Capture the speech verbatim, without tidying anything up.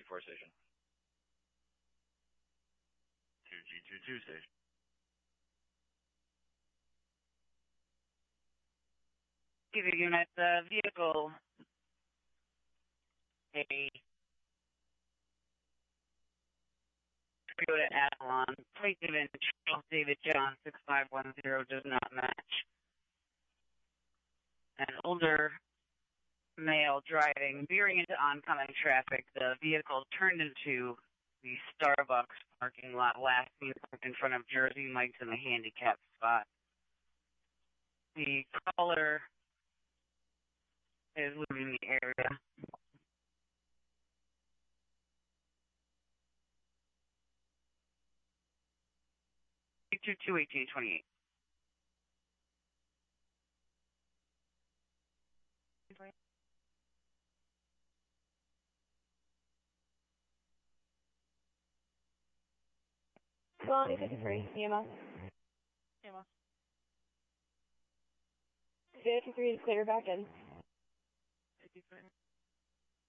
fifty-four station. two G twenty-two station. Either unit, the vehicle, a Toyota Avalon, plate given Charles David John six five one zero does not match. An older male driving, veering into oncoming traffic. The vehicle turned into the Starbucks parking lot last seen in front of Jersey Mike's in the handicap spot. The caller is leaving the area. two two eighteen twenty-eight. Colony fifty-three, E M S. E M S. fifty-three is clear back in. fifty-three.